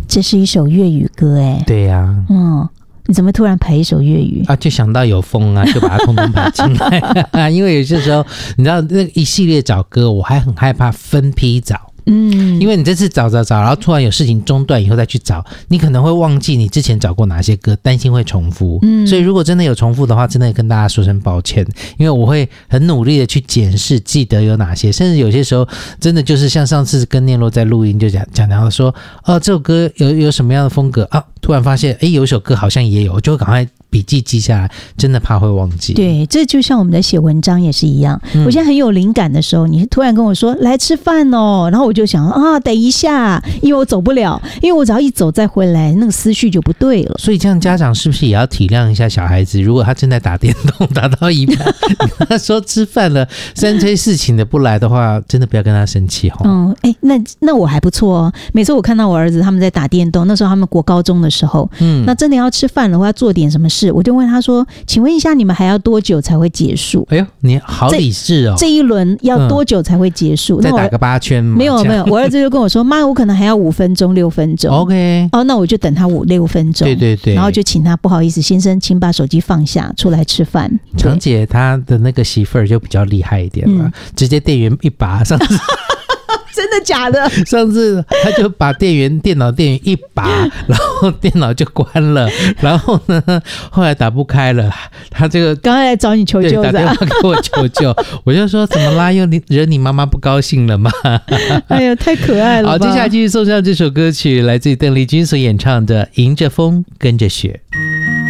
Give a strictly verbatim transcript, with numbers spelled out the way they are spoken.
这是一首粤语歌哎。 对呀、啊， 嗯。你怎么突然排一首粤语啊？就想到有风啊，就把它通通排进来。因为有些时候，你知道那一系列找歌，我还很害怕分批找。嗯，因为你这次找找找，然后突然有事情中断以后再去找，你可能会忘记你之前找过哪些歌，担心会重复。嗯，所以如果真的有重复的话，真的跟大家说声抱歉，因为我会很努力的去检视，记得有哪些，甚至有些时候真的就是像上次跟念洛在录音就讲讲到说，哦，这首歌有有什么样的风格啊？突然发现，哎，有一首歌好像也有，我就会赶快笔记记下来，真的怕会忘记。 对，这就像我们在写文章也是一样。嗯、我现在很有灵感的时候，你突然跟我说来吃饭哦，然后我就想啊，等一下，因为我走不了，因为我只要一走再回来，那个思绪就不对了。 所以这样家长是不是也要体谅一下小孩子？如果他正在打电动打到一半，他说吃饭了，三催四请的不来的话，真的不要跟他生气哦。 嗯，哎，那那我还不错哦。每次我看到我儿子他们在打电动，那时候他们国高中的时候，嗯，那真的要吃饭了，或要做点什么事，我就问他说：“请问一下，你们还要多久才会结束？” 哎呦，你好理智哦！ 这, 这一轮要多久才会结束？嗯、 再打个八圈吗？ 没有没有，我儿子就跟我说：“妈，我可能还要五分钟、六分钟。” OK， 哦，那我就等他五六分钟。 对对对， 然后就请他不好意思，先生，请把手机放下，出来吃饭。 长姐她的那个媳妇儿就比较厉害一点了，嗯、直接电源一拔上次。 真的假的？ 上次他就把电源电脑电源一拔，然后电脑就关了，然后呢，后来打不开了，他这个刚才来找你求救， 打电话给我求救，我就说怎么啦？又惹你妈妈不高兴了吗？ 哎呀，太可爱了吧！ 好，接下来继续送上这首歌曲，来自于邓丽君所演唱的《迎着风，跟着雪》。